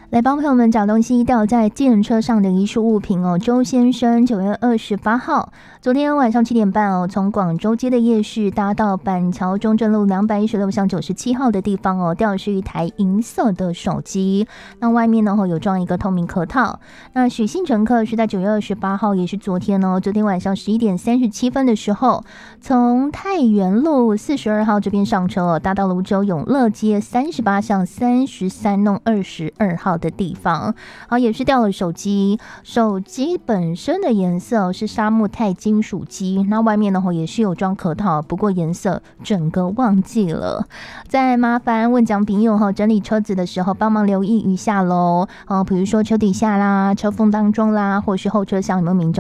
来帮朋友们找东西掉在计程车上的遗失物品哦。周先生9月28号，昨天晚上7点半哦，从广州街的夜市搭到板桥中正路216巷97号的地方哦，掉的是一台银色的手机，那外面呢有装一个透明壳套。那许姓乘客是在9月28号，也是昨天晚上11点37分的时候，从太原路42号这边上车哦，搭到泸州永乐街38巷33弄22号的地方，好，也是掉了手机。手机本身的颜色是沙木钛金属机，那外面呢也是有装壳套，不过颜色整个忘记了。再麻烦问讲朋友整理车子的时候，帮忙留意一下喽。比如说车底下啦、车缝当中啦，或是后车厢有没有民众